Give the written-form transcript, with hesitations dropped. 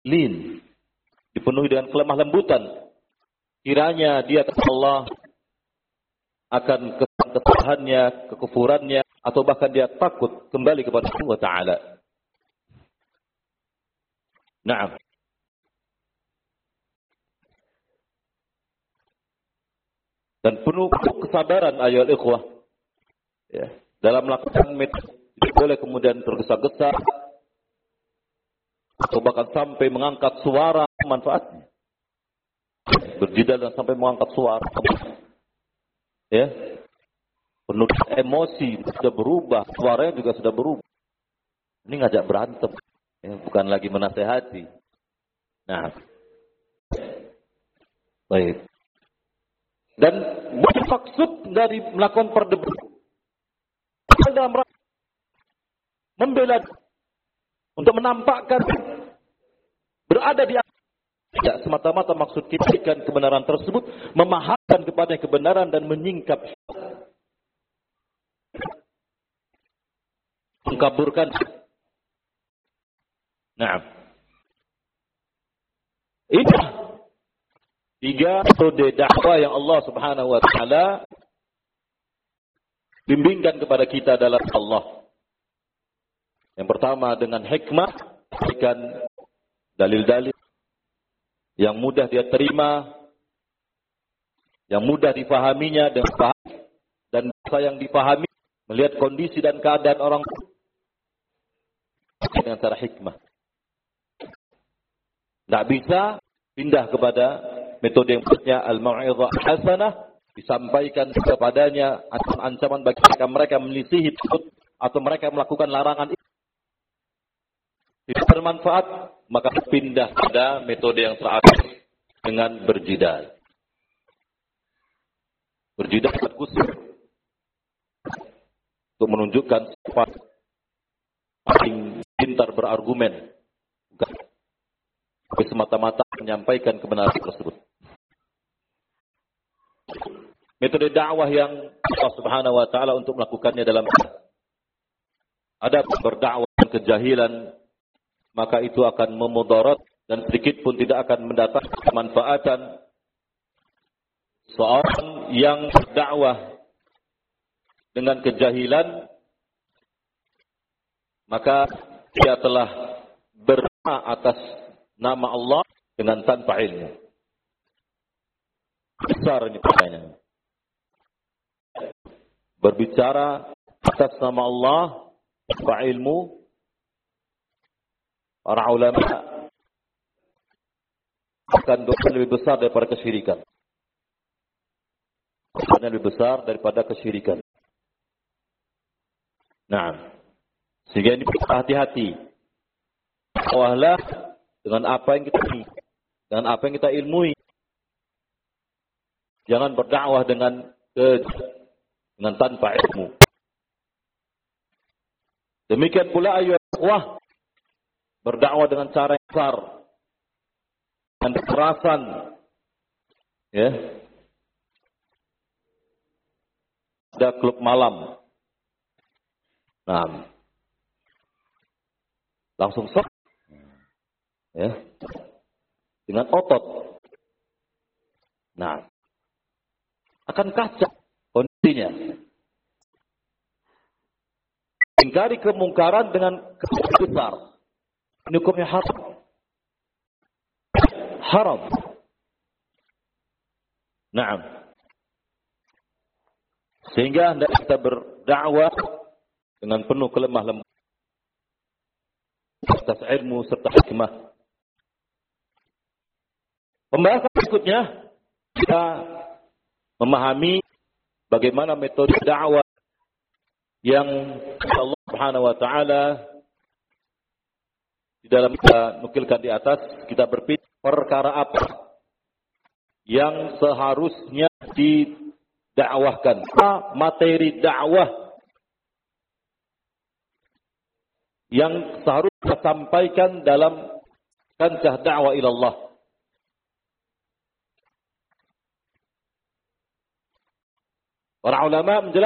lin, dipenuhi dengan kelemah lembutan. Kiranya dia kata Allah akan kesalahannya, kekufurannya, atau bahkan dia takut kembali kepada Allah Ta'ala. Naam. Dan penuh kesabaran ayol ikhwah. Ya, dalam melakukan metode, tidak boleh kemudian tergesa-gesa atau bahkan sampai mengangkat suara manfaatnya. Berjidal dan sampai mengangkat suara. Ya. Penuh emosi, sudah berubah, suaranya juga sudah berubah. Ini ngajak berantem, ya, bukan lagi menasehati. Nah, baik. Dan maksud dari melakukan perdebatan dalam rangka membela, untuk menampakkan berada di atas. Tidak semata-mata maksud kita ikan kebenaran tersebut, memahamkan kepada kebenaran dan menyingkap, mengkaburkan. Nah, ini 3 metode dakwah yang Allah Subhanahu wa taala bimbingkan kepada kita dalam Allah. Yang pertama dengan hikmah, berikan dalil-dalil yang mudah dia terima, yang mudah difahaminya dengan paham, dan bahasa yang difahami, melihat kondisi dan keadaan orang dengan cara hikmah. Tidak bisa pindah kepada metode yang berikutnya, al-mau'izah hasanah, disampaikan kepadanya ancaman bagi mereka menyelisihi atau mereka melakukan larangan itu tidak bermanfaat, maka pindah pada metode yang terakhir dengan berjidal. Berjidal berkusur untuk menunjukkan siapa paling pintar berargumen, bukan semata-mata menyampaikan kebenaran tersebut. Metode dakwah yang Allah Subhanahu wa taala untuk melakukannya dalam ada berdakwah kejahilan, maka itu akan memudarat dan sedikit pun tidak akan mendatangkan kemanfaatan. Seorang yang berdakwah dengan kejahilan, maka dia telah berdoa atas nama Allah dengan tanpa ilmu. Besar ini pertanyaannya. Berbicara atas nama Allah tanpa ilmu, para ulama akan dosa lebih besar daripada kesyirikan. Dosanya lebih besar daripada kesyirikan. Nah, sehingga ini hati-hati. Dakwahlah dengan apa yang kita ilmui, dengan apa yang kita ilmui. Jangan berdakwah dengan tanpa ilmu. Demikian pula ayat ikhwah, berdakwah dengan cara yang besar, dengan kekerasan, ya. Ada klub malam, nah, langsung sok, ya, dengan otot, nah, akan kacau kondisinya. Ingkari kemungkaran dengan kebenaran besar. Ini hukumnya haram. Haram. Naam. Sehingga hendaknya kita berdakwah dengan penuh kelemah lembut atas ilmu serta hikmah. Pembahasan berikutnya kita memahami bagaimana metode dakwah yang Allah Subhanahu wa taala di dalam kita nukilkan di atas, kita berpikir perkara apa yang seharusnya didakwahkan, materi dakwah yang seharusnya kita sampaikan dalam kancah dakwah ilallah. Para ulama menjelaskan